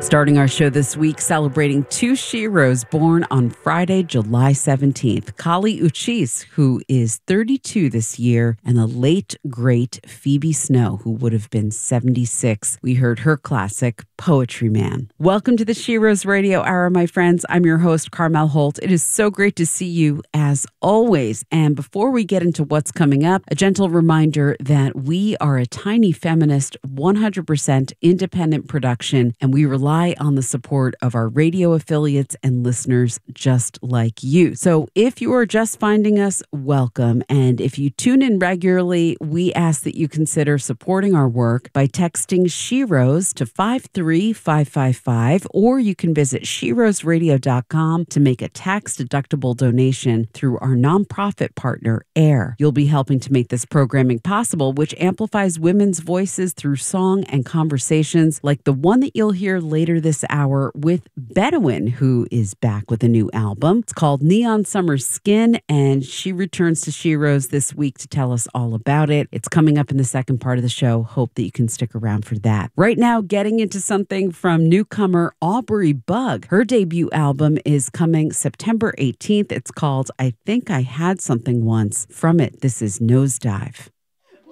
Starting our show this week, celebrating two sheroes born on Friday, July 17th. Kali Uchis, who is 32 this year, and the late, great Phoebe Snow, who would have been 76. We heard her classic, Poetry Man. Welcome to the Sheroes Radio Hour, my friends. I'm your host, Carmel Holt. It is so great to see you, as always. And before we get into what's coming up, a gentle reminder that we are a tiny feminist, 100% independent production, and we rely on the support of our radio affiliates and listeners just like you. So if you are just finding us, welcome. And if you tune in regularly, we ask that you consider supporting our work by texting Sheroes to 53555, or you can visit sheroesradio.com to make a tax-deductible donation through our nonprofit partner, AIR. You'll be helping to make this programming possible, which amplifies women's voices through song and conversations like the one that you'll hear later this hour with Bedouin, who is back with a new album. It's called Neon Summer Skin, and she returns to Sheroes this week to tell us all about it. It's coming up in the second part of the show. Hope that you can stick around for that. Right now, getting into something from newcomer Aubrey Bug. Her debut album is coming September 18th. It's called I Think I Had Something Once. From it, this is Nosedive.